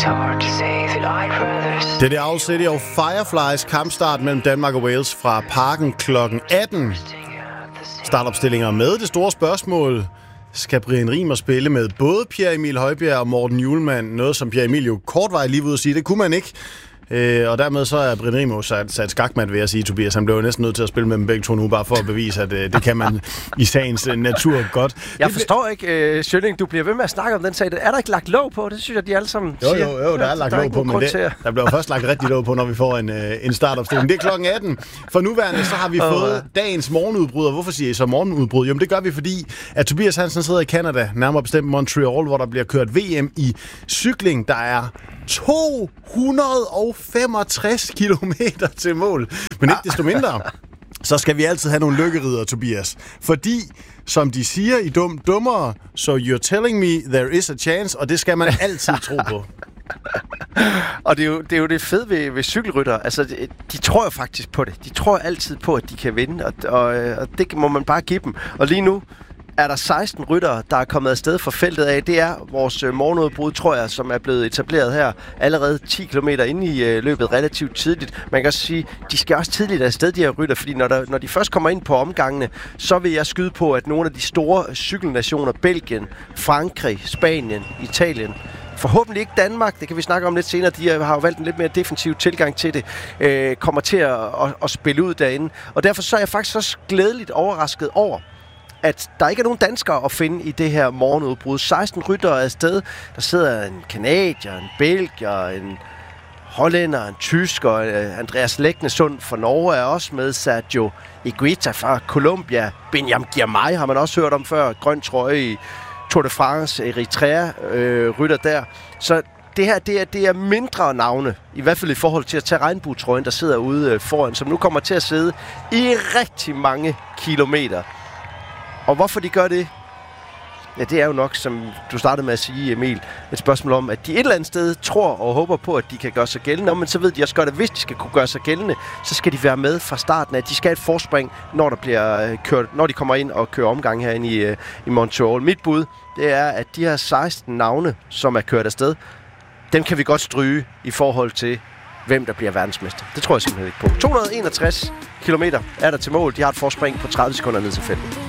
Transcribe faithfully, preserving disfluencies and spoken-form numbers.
Det er det Owl City og Fireflies kampstart mellem Danmark og Wales fra Parken klokken atten. Startopstillinger med det store spørgsmål. Skal Brian Riemer spille med både Pierre Emil Højbjerg og Morten Hjulmand? Noget, som Pierre Emil jo kortvejt lige ud at sige, det kunne man ikke. Øh, og dermed så er Brian Riemer sat, sat skakmat, vil jeg sige, Tobias. Han blev jo næsten nødt til at spille med dem begge to nu, bare for at bevise, at øh, det kan man i sagens øh, natur godt. Jeg forstår ikke, øh, Schønning, du bliver ved med at snakke om den sag. Er der ikke lagt låg på? Det synes jeg, de alle sammen jo, siger. Jo, jo, der er lagt der låg på, men det, at... der bliver først lagt rigtig låg på, når vi får en, øh, en startopstilling. Det er klokken atten. For nuværende, så har vi oh, fået ja. dagens morgenudbrud. Og hvorfor siger I så morgenudbrud? Jamen det gør vi, fordi at Tobias Hansen sidder i Canada, nærmere bestemt Montreal, hvor der bliver kørt V M i cykling. Der er to hundrede og femogtres kilometer til mål. Men ikke desto mindre, så skal vi altid have nogle lykkerider, Tobias. Fordi, som de siger i Dum Dummere, so you're telling me there is a chance, og det skal man altid tro på. Og det er, jo, det er jo det fede ved, ved cykelrytter. Altså, de, de tror jo faktisk på det. De tror altid på, at de kan vinde, og, og, og det må man bare give dem. Og lige nu er der seksten ryttere, der er kommet afsted fra feltet af. Det er vores øh, morgenudbrud, tror jeg, som er blevet etableret her allerede ti kilometer inde i øh, løbet relativt tidligt. Man kan også sige, de skal også tidligt afsted, de her rytter, fordi når, der, når de først kommer ind på omgangene, så vil jeg skyde på, at nogle af de store cykelnationer, Belgien, Frankrig, Spanien, Italien, forhåbentlig ikke Danmark, det kan vi snakke om lidt senere, de har jo valgt en lidt mere defensiv tilgang til det, øh, kommer til at, at, at spille ud derinde. Og derfor så er jeg faktisk også glædeligt overrasket over, at der ikke er nogen danskere at finde i det her morgenudbrud. seksten ryttere er afsted. Der sidder en canadier, en belgier, en hollænder, en tysker, Andreas Leknesund fra Norge er også med, Sergio Higuita fra Colombia, Benjamin Girmay har man også hørt om før, grøn trøje i Tour de France, Eritrea øh, rytter der. Så det her, det er, det er mindre navne, i hvert fald i forhold til at tage regnbuetrøjen, der sidder ude øh, foran, som nu kommer til at sidde i rigtig mange kilometer. Og hvorfor de gør det? Ja, det er jo nok, som du startede med at sige, Emil, et spørgsmål om, at de et eller andet sted tror og håber på, at de kan gøre sig gældende. Men så ved de også godt, at hvis de skal kunne gøre sig gældende, så skal de være med fra starten af. De skal have et forspring, når, der bliver kørt, når de kommer ind og kører omgang herinde i, i Montreal. Mit bud, det er, at de her seksten navne, som er kørt afsted, dem kan vi godt stryge i forhold til, hvem der bliver verdensmester. Det tror jeg simpelthen ikke på. to hundrede og enogtres kilometer er der til mål. De har et forspring på tredive sekunder ned til feltet.